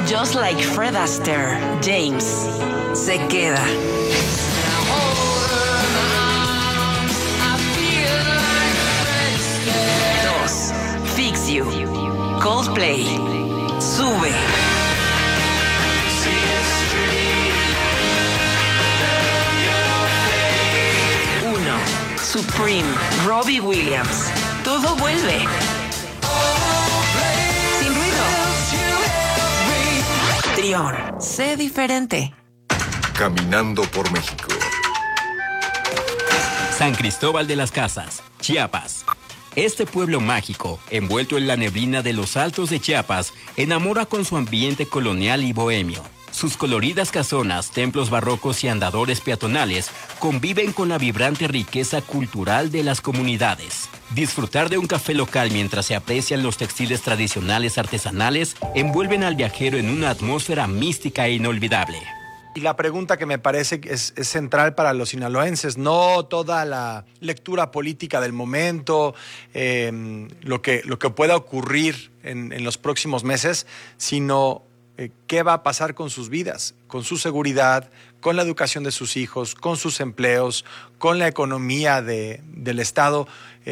Just like Fred Astaire, James se queda. 2. Fix You, Coldplay, sube. 1. Supreme, Robbie Williams, todo vuelve. Sin ruido. Trión, sé diferente. Caminando por México. San Cristóbal de las Casas, Chiapas. Este pueblo mágico, envuelto en la neblina de los altos de Chiapas, enamora con su ambiente colonial y bohemio. Sus coloridas casonas, templos barrocos y andadores peatonales conviven con la vibrante riqueza cultural de las comunidades. Disfrutar de un café local mientras se aprecian los textiles tradicionales artesanales envuelven al viajero en una atmósfera mística e inolvidable. Y la pregunta que me parece es central para los sinaloenses, no toda la lectura política del momento, lo que pueda ocurrir en los próximos meses, sino qué va a pasar con sus vidas, con su seguridad, con la educación de sus hijos, con sus empleos, con la economía del Estado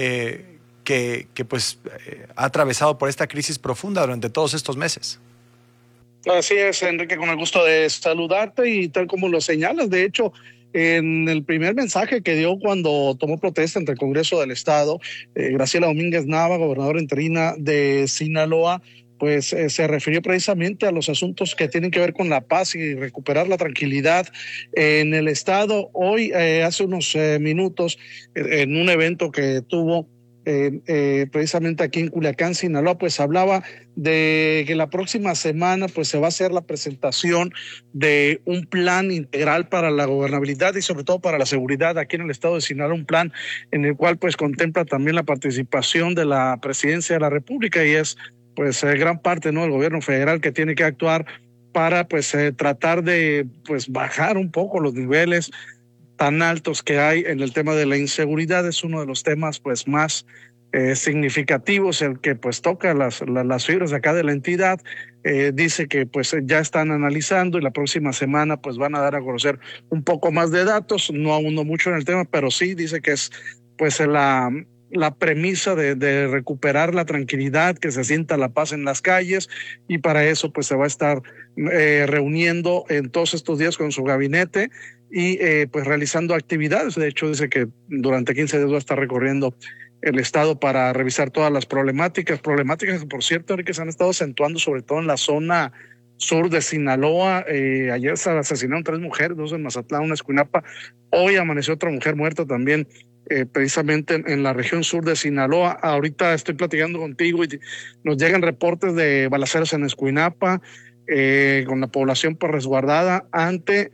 que ha atravesado por esta crisis profunda durante todos estos meses. Así es, Enrique, con el gusto de saludarte y tal como lo señalas, de hecho, en el primer mensaje que dio cuando tomó protesta ante el Congreso del Estado, Graciela Domínguez Nava, gobernadora interina de Sinaloa, pues se refirió precisamente a los asuntos que tienen que ver con la paz y recuperar la tranquilidad en el Estado. Hoy, hace unos minutos, en un evento que tuvo precisamente aquí en Culiacán, Sinaloa, pues hablaba de que la próxima semana pues se va a hacer la presentación de un plan integral para la gobernabilidad y sobre todo para la seguridad aquí en el estado de Sinaloa, un plan en el cual pues contempla también la participación de la presidencia de la República y es pues gran parte, ¿no?, del gobierno federal que tiene que actuar para pues tratar de pues bajar un poco los niveles tan altos que hay en el tema de la inseguridad. Es uno de los temas pues más significativos, el que pues toca las fibras de acá de la entidad. Dice que pues ya están analizando y la próxima semana pues van a dar a conocer un poco más de datos, no abundo mucho en el tema, pero sí dice que es pues la premisa de recuperar la tranquilidad, que se sienta la paz en las calles, y para eso pues se va a estar reuniendo en todos estos días con su gabinete y pues realizando actividades. De hecho dice que durante 15 días va a estar recorriendo el estado para revisar todas las problemáticas que por cierto que se han estado acentuando sobre todo en la zona sur de Sinaloa. Ayer se asesinaron 3 mujeres, 2 en Mazatlán, una en Escuinapa. Hoy amaneció otra mujer muerta también precisamente en la región sur de Sinaloa. Ahorita estoy platicando contigo y nos llegan reportes de balaceras en Escuinapa, con la población pues resguardada ante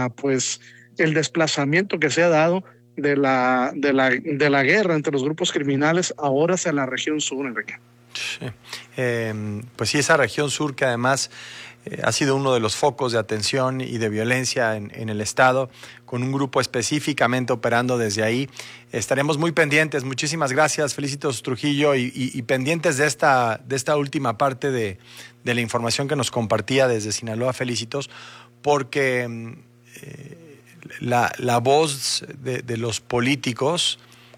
el desplazamiento que se ha dado de la guerra entre los grupos criminales ahora hacia la región sur, Enrique. Sí. Pues sí, esa región sur que además ha sido uno de los focos de atención y de violencia en el estado, con un grupo específicamente operando desde ahí. Estaremos muy pendientes. Muchísimas gracias, Felicitos Trujillo, y pendientes de esta última parte de la información que nos compartía desde Sinaloa, Felicitos, porque la voz de los políticos,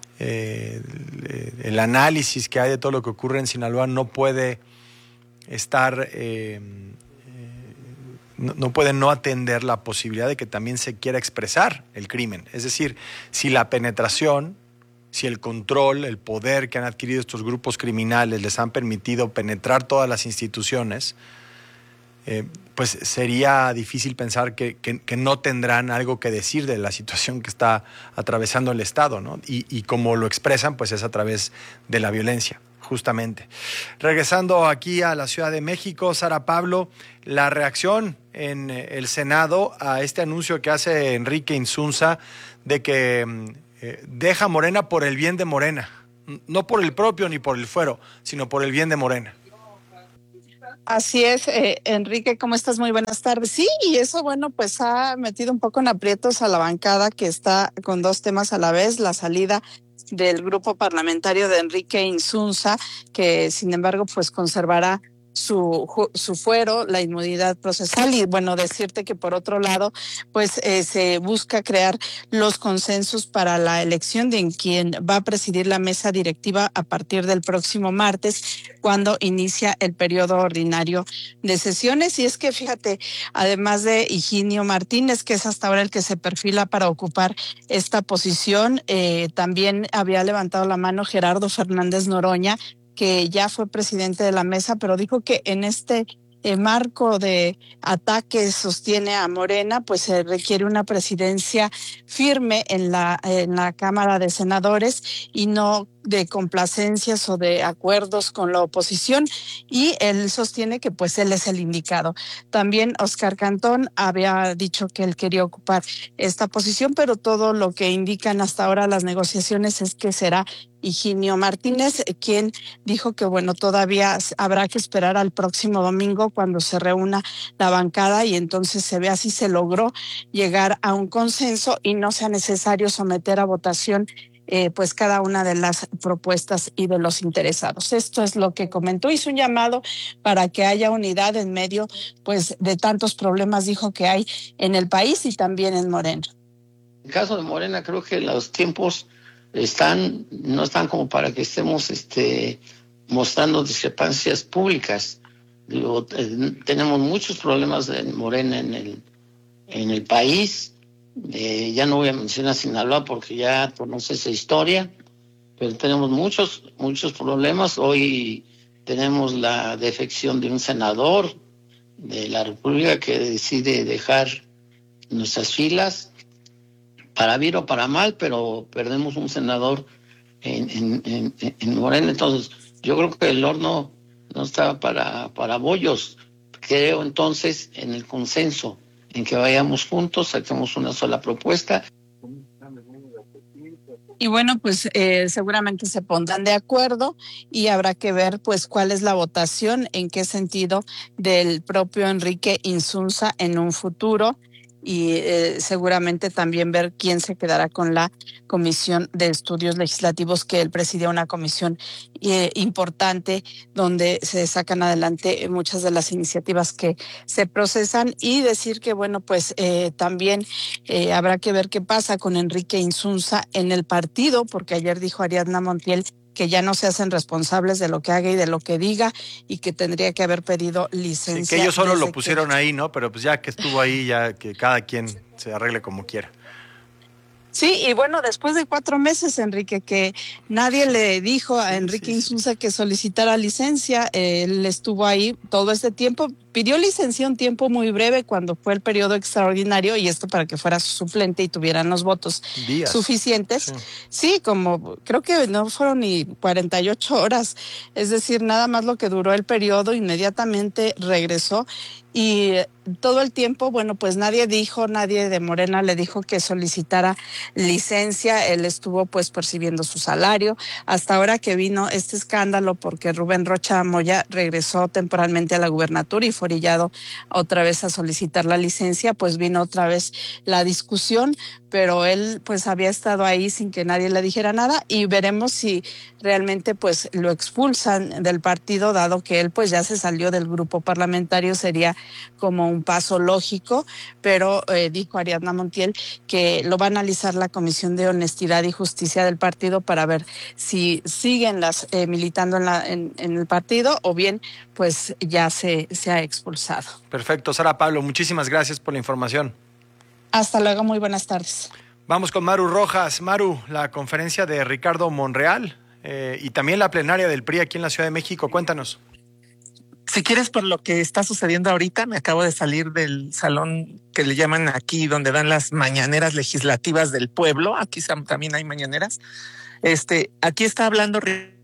el análisis que hay de todo lo que ocurre en Sinaloa no puede estar... no puede no atender la posibilidad de que también se quiera expresar el crimen. Es decir, si la penetración, si el control, el poder que han adquirido estos grupos criminales les han permitido penetrar todas las instituciones, pues sería difícil pensar que no tendrán algo que decir de la situación que está atravesando el Estado, ¿no? Y como lo expresan, pues es a través de la violencia. Justamente. Regresando aquí a la Ciudad de México, Sara Pablo, la reacción en el Senado a este anuncio que hace Enrique Insunza de que deja Morena por el bien de Morena, no por el propio ni por el fuero, sino por el bien de Morena. Así es, Enrique, ¿cómo estás? Muy buenas tardes. Sí, y eso, bueno, pues ha metido un poco en aprietos a la bancada que está con 2 temas a la vez: la salida del grupo parlamentario de Enrique Insunza, que sin embargo pues conservará su fuero, la inmunidad procesal. Y bueno, decirte que por otro lado, pues se busca crear los consensos para la elección de quien va a presidir la mesa directiva a partir del próximo martes, cuando inicia el periodo ordinario de sesiones. Y es que fíjate, además de Higinio Martínez, que es hasta ahora el que se perfila para ocupar esta posición, también había levantado la mano Gerardo Fernández Noroña, que ya fue presidente de la mesa, pero dijo que en este marco de ataque sostiene a Morena, pues se requiere una presidencia firme en la Cámara de Senadores y no de complacencias o de acuerdos con la oposición, y él sostiene que pues él es el indicado. También Oscar Cantón había dicho que él quería ocupar esta posición, pero todo lo que indican hasta ahora las negociaciones es que será Higinio Martínez, quien dijo que bueno, todavía habrá que esperar al próximo domingo cuando se reúna la bancada y entonces se vea si se logró llegar a un consenso y no sea necesario someter a votación pues cada una de las propuestas y de los interesados. Esto es lo que comentó. Hizo un llamado para que haya unidad en medio pues de tantos problemas, dijo, que hay en el país y también en Morena. En el caso de Morena, creo que los tiempos no están como para que estemos mostrando discrepancias públicas. Tenemos muchos problemas en Morena en el país. Ya no voy a mencionar Sinaloa porque ya conoce esa historia, pero tenemos muchos problemas. Hoy tenemos la defección de un senador de la República que decide dejar nuestras filas, para bien o para mal, pero perdemos un senador en Morena. Entonces, yo creo que el horno no está para bollos. Creo entonces en el consenso, en que vayamos juntos, saquemos una sola propuesta. Y bueno, pues seguramente se pondrán de acuerdo y habrá que ver pues cuál es la votación, en qué sentido del propio Enrique Insunza en un futuro, y seguramente también ver quién se quedará con la Comisión de Estudios Legislativos, que él presidía, una comisión importante donde se sacan adelante muchas de las iniciativas que se procesan. Y decir que bueno, pues también habrá que ver qué pasa con Enrique Insunza en el partido, porque ayer dijo Ariadna Montiel que ya no se hacen responsables de lo que haga y de lo que diga, y que tendría que haber pedido licencia. Sí, que ellos solo lo pusieron ahí, ¿no? Pero pues ya que estuvo ahí, ya que cada quien se arregle como quiera. Sí, y bueno, después de 4 meses, Enrique, que nadie le dijo a Enrique Insunza que solicitara licencia, él estuvo ahí todo este tiempo, pidió licencia un tiempo muy breve cuando fue el periodo extraordinario, y esto para que fuera su suplente y tuvieran los votos suficientes. Sí, como creo que no fueron ni 48 horas, es decir, nada más lo que duró el periodo, inmediatamente regresó. Y todo el tiempo, bueno, pues nadie de Morena le dijo que solicitara licencia. Él estuvo pues percibiendo su salario hasta ahora que vino este escándalo, porque Rubén Rocha Moya regresó temporalmente a la gubernatura y fue orillado otra vez a solicitar la licencia. Pues vino otra vez la discusión, pero él pues había estado ahí sin que nadie le dijera nada, y veremos si realmente pues lo expulsan del partido, dado que él pues ya se salió del grupo parlamentario. Sería como un paso lógico, pero dijo Ariadna Montiel que lo va a analizar la Comisión de Honestidad y Justicia del partido para ver si siguen militando en el partido, o bien pues ya se ha expulsado. Perfecto, Sara Pablo, muchísimas gracias por la información. Hasta luego, muy buenas tardes. Vamos con Maru Rojas. Maru, la conferencia de Ricardo Monreal y también la plenaria del PRI aquí en la Ciudad de México, cuéntanos. Si quieres, por lo que está sucediendo ahorita, me acabo de salir del salón que le llaman aquí, donde dan las mañaneras legislativas del pueblo. Aquí también hay mañaneras. Aquí está hablando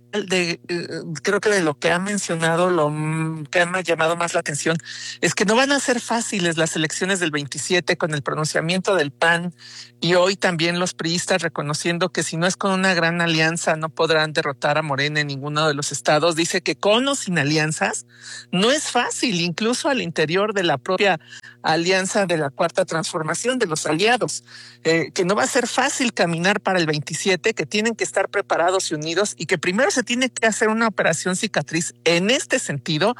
creo que de lo que ha mencionado, lo que me ha llamado más la atención es que no van a ser fáciles las elecciones del 27, con el pronunciamiento del PAN y hoy también los priistas reconociendo que si no es con una gran alianza no podrán derrotar a Morena en ninguno de los estados. Dice que con o sin alianzas no es fácil, incluso al interior de la propia alianza de la Cuarta Transformación, de los aliados, que no va a ser fácil caminar para el 27, que tienen que estar preparados y unidos, y que primero se tiene que hacer una operación cicatriz en este sentido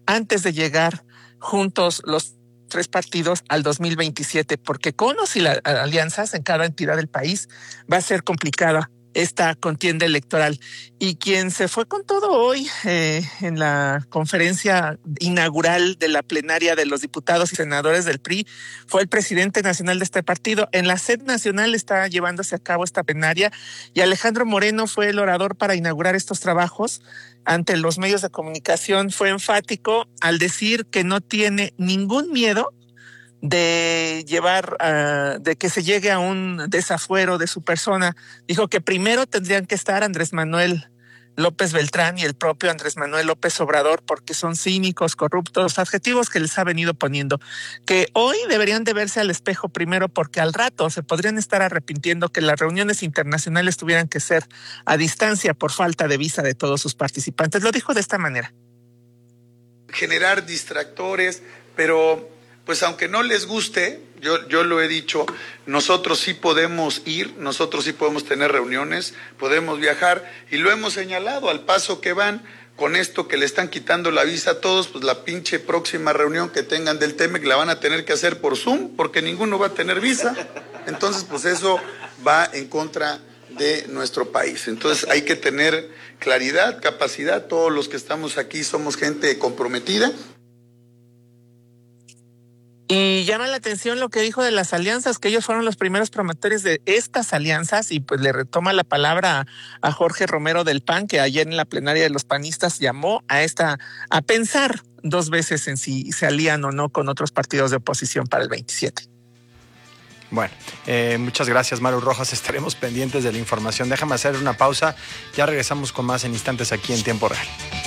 antes de llegar juntos los tres partidos al 2027, porque con o sin las alianzas en cada entidad del país va a ser complicada esta contienda electoral. Y quien se fue con todo hoy en la conferencia inaugural de la plenaria de los diputados y senadores del PRI fue el presidente nacional de este partido. En la sede nacional está llevándose a cabo esta plenaria y Alejandro Moreno fue el orador para inaugurar estos trabajos. Ante los medios de comunicación fue enfático al decir que no tiene ningún miedo de llevar, de que se llegue a un desafuero de su persona. Dijo que primero tendrían que estar Andrés Manuel López Beltrán y el propio Andrés Manuel López Obrador, porque son cínicos, corruptos, adjetivos que les ha venido poniendo, que hoy deberían de verse al espejo primero, porque al rato se podrían estar arrepintiendo que las reuniones internacionales tuvieran que ser a distancia por falta de visa de todos sus participantes. Lo dijo de esta manera. Generar distractores, pero pues aunque no les guste, yo lo he dicho, nosotros sí podemos ir, nosotros sí podemos tener reuniones, podemos viajar, y lo hemos señalado al paso que van con esto que le están quitando la visa a todos, pues la pinche próxima reunión que tengan del TEMEC la van a tener que hacer por Zoom, porque ninguno va a tener visa. Entonces, pues eso va en contra de nuestro país. Entonces hay que tener claridad, capacidad, todos los que estamos aquí somos gente comprometida. Y llama la atención lo que dijo de las alianzas, que ellos fueron los primeros promotores de estas alianzas, y pues le retoma la palabra a Jorge Romero del PAN, que ayer en la plenaria de los panistas llamó a pensar dos veces en si se alían o no con otros partidos de oposición para el 27. Bueno, muchas gracias, Maru Rojas. Estaremos pendientes de la información. Déjame hacer una pausa. Ya regresamos con más en instantes aquí en Tiempo Real.